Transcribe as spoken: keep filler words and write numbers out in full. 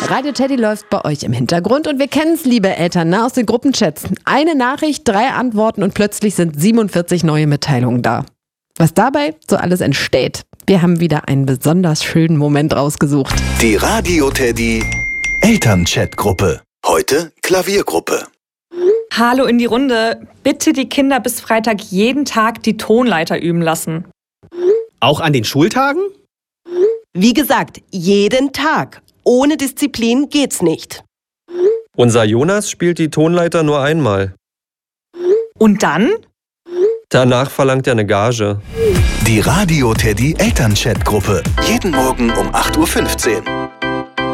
Radio Teddy läuft bei euch im Hintergrund und wir kennen es, liebe Eltern, ne, aus den Gruppenchats. Eine Nachricht, drei Antworten und plötzlich sind siebenundvierzig neue Mitteilungen da. Was dabei so alles entsteht, wir haben wieder einen besonders schönen Moment rausgesucht. Die Radio Teddy Elternchat-Gruppe. Heute Klaviergruppe. Hallo in die Runde. Bitte die Kinder bis Freitag jeden Tag die Tonleiter üben lassen. Auch an den Schultagen? Wie gesagt, jeden Tag. Ohne Disziplin geht's nicht. Unser Jonas spielt die Tonleiter nur einmal. Und dann? Danach verlangt er eine Gage. Die Radio Teddy Elternchat-Gruppe. Jeden Morgen um acht Uhr fünfzehn.